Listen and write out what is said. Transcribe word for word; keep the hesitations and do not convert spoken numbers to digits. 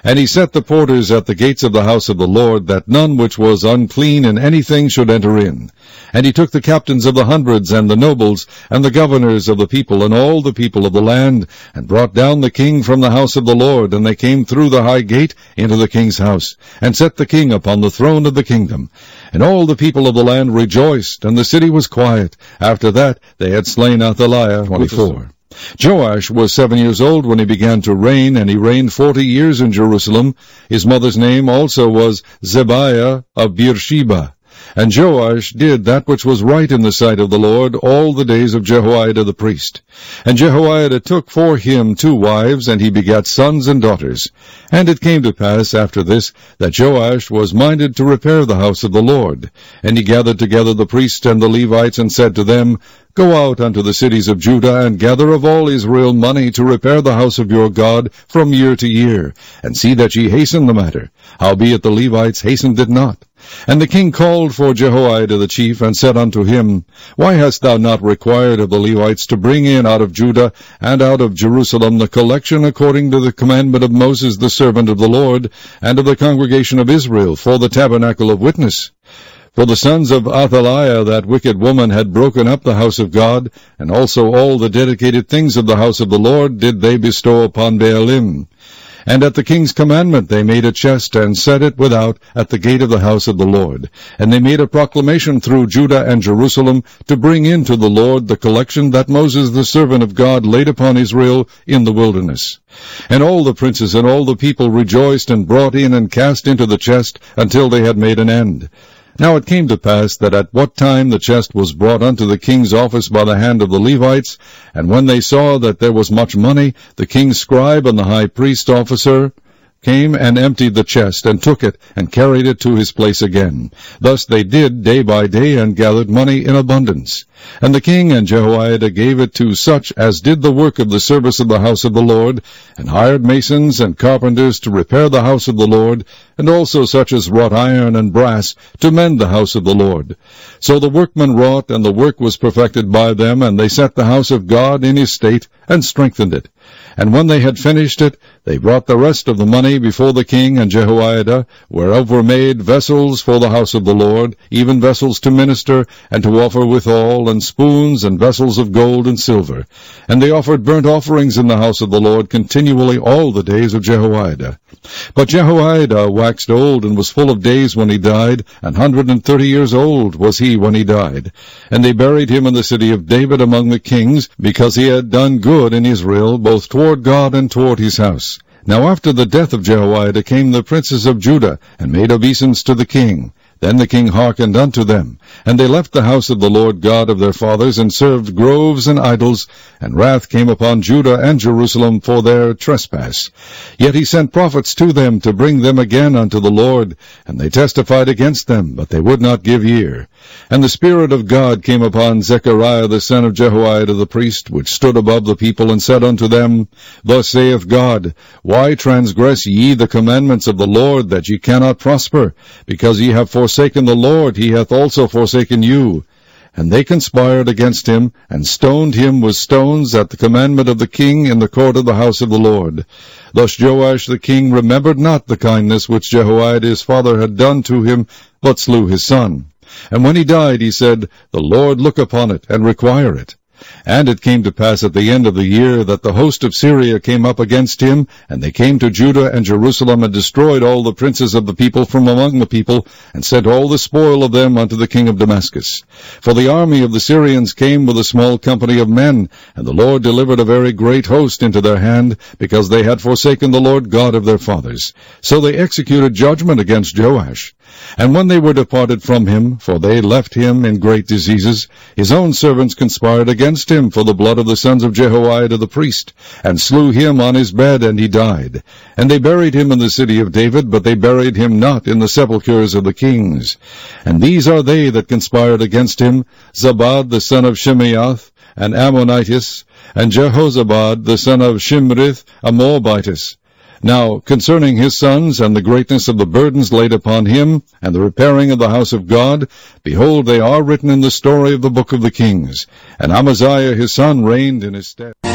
And he set the porters at the gates of the house of the Lord, that none which was unclean in anything should enter in. And he took the captains of the hundreds, and the nobles, and the governors of the people, and all the people of the land, and brought down the king from the house of the Lord, and they came through the high gate into the king's house, and set the king upon the throne of the kingdom. And all the people of the land rejoiced, and the city was quiet. After that they had slain Athaliah. twenty-four. Joash was seven years old when he began to reign, and he reigned forty years in Jerusalem. His mother's name also was Zebiah of Beersheba. And Joash did that which was right in the sight of the Lord all the days of Jehoiada the priest. And Jehoiada took for him two wives, and he begat sons and daughters. And it came to pass after this that Joash was minded to repair the house of the Lord. And he gathered together the priests and the Levites, and said to them, Go out unto the cities of Judah, and gather of all Israel money to repair the house of your God from year to year, and see that ye hasten the matter. Howbeit the Levites hastened it not. And the king called for Jehoiada the chief, and said unto him, Why hast thou not required of the Levites to bring in out of Judah and out of Jerusalem the collection according to the commandment of Moses the servant of the Lord, and of the congregation of Israel, for the tabernacle of witness? For the sons of Athaliah, that wicked woman, had broken up the house of God, and also all the dedicated things of the house of the Lord did they bestow upon Baalim. And at the king's commandment they made a chest, and set it without at the gate of the house of the Lord. And they made a proclamation through Judah and Jerusalem to bring in to the Lord the collection that Moses the servant of God laid upon Israel in the wilderness. And all the princes and all the people rejoiced, and brought in and cast into the chest until they had made an end. Now it came to pass that at what time the chest was brought unto the king's office by the hand of the Levites, and when they saw that there was much money, the king's scribe and the high priest officer came and emptied the chest, and took it, and carried it to his place again. Thus they did day by day, and gathered money in abundance. And the king and Jehoiada gave it to such as did the work of the service of the house of the Lord, and hired masons and carpenters to repair the house of the Lord, and also such as wrought iron and brass to mend the house of the Lord. So the workmen wrought, and the work was perfected by them, and they set the house of God in his state, and strengthened it. And when they had finished it, they brought the rest of the money before the king and Jehoiada, whereof were made vessels for the house of the Lord, even vessels to minister, and to offer withal, and spoons, and vessels of gold and silver. And they offered burnt offerings in the house of the Lord continually all the days of Jehoiada. But Jehoiada waxed old, and was full of days when he died, an hundred and thirty years old was he when he died. And they buried him in the city of David among the kings, because he had done good in Israel, both toward God and toward his house. Now after the death of Jehoiada came the princes of Judah, and made obeisance to the king. Then the king hearkened unto them, and they left the house of the Lord God of their fathers, and served groves and idols, and wrath came upon Judah and Jerusalem for their trespass. Yet he sent prophets to them to bring them again unto the Lord, and they testified against them, but they would not give ear. And the Spirit of God came upon Zechariah the son of Jehoiada the priest, which stood above the people, and said unto them, Thus saith God, Why transgress ye the commandments of the Lord, that ye cannot prosper? Because ye have forsaken the Lord, he hath also forsaken you. And they conspired against him, and stoned him with stones at the commandment of the king in the court of the house of the Lord. Thus Joash the king remembered not the kindness which Jehoiada his father had done to him, but slew his son. And when he died, he said, The Lord look upon it, and require it. And it came to pass at the end of the year that the host of Syria came up against him, and they came to Judah and Jerusalem, and destroyed all the princes of the people from among the people, and sent all the spoil of them unto the king of Damascus. For the army of the Syrians came with a small company of men, and the Lord delivered a very great host into their hand, because they had forsaken the Lord God of their fathers. So they executed judgment against Joash. And when they were departed from him, for they left him in great diseases, his own servants conspired against him for the blood of the sons of Jehoiada the priest, and slew him on his bed, and he died. And they buried him in the city of David, but they buried him not in the sepulchres of the kings. And these are they that conspired against him, Zabad the son of Shimeath, an Ammonitis, and Jehozabad the son of Shimrith, a Moabitess. Now, concerning his sons, and the greatness of the burdens laid upon him, and the repairing of the house of God, behold, they are written in the story of the book of the kings. And Amaziah his son reigned in his stead.